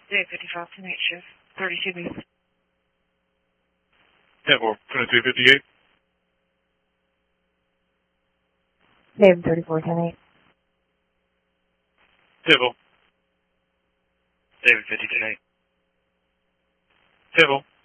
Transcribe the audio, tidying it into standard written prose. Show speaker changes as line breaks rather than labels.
Day 55 tonight shift, 32 weeks.
Airport 2258.
David 3410-8.
Civil.
David 52-8.
Civil.